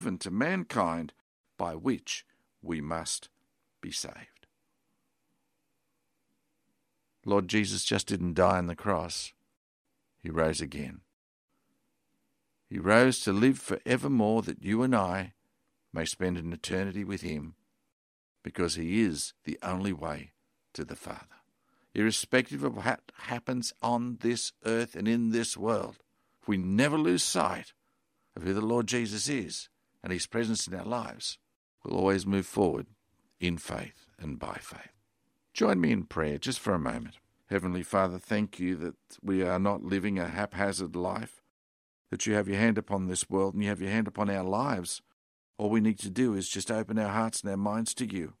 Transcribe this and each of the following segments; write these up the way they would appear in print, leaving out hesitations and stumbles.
given to mankind by which we must be saved. Lord Jesus just didn't die on the cross. He rose again. He rose to live forevermore that you and I may spend an eternity with him, because he is the only way to the Father. Irrespective of what happens on this earth and in this world, if we never lose sight of who the Lord Jesus is and his presence in our lives, we'll always move forward in faith and by faith. Join me in prayer just for a moment. Heavenly Father, thank you that we are not living a haphazard life, that you have your hand upon this world and you have your hand upon our lives. All we need to do is just open our hearts and our minds to you.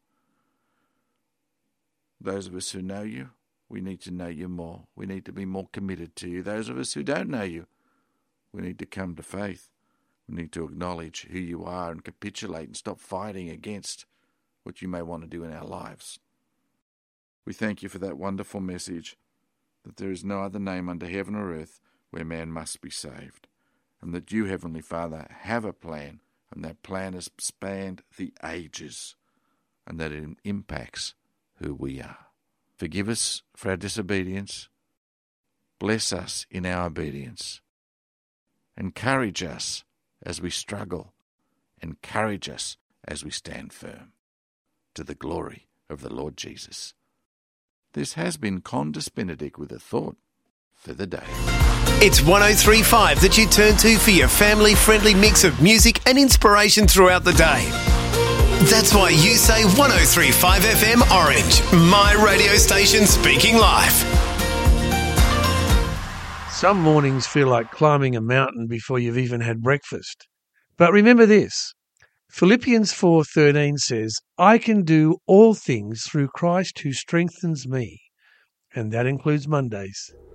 Those of us who know you, we need to know you more. We need to be more committed to you. Those of us who don't know you, we need to come to faith. We need to acknowledge who you are and capitulate and stop fighting against what you may want to do in our lives. We thank you for that wonderful message that there is no other name under heaven or earth where man must be saved, and that you, Heavenly Father, have a plan, and that plan has spanned the ages, and that it impacts who we are. Forgive us for our disobedience. Bless us in our obedience. Encourage us as we struggle. Encourage us as we stand firm. To the glory of the Lord Jesus. This has been Condis Benedict with a thought for the day. It's 103.5 that you turn to for your family-friendly mix of music and inspiration throughout the day. That's why you say 103.5 FM Orange, my radio station speaking life. Some mornings feel like climbing a mountain before you've even had breakfast. But remember this, Philippians 4:13 says, I can do all things through Christ who strengthens me. And that includes Mondays.